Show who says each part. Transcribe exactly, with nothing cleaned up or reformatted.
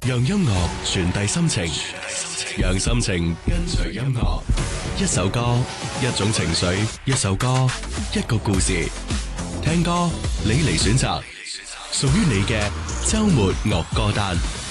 Speaker 1: 讓音樂傳遞心情，讓心情跟隨音樂。一首歌，一種情緒；一首歌，一個故事。聽歌，你嚟選擇，屬於你嘅周末樂歌單。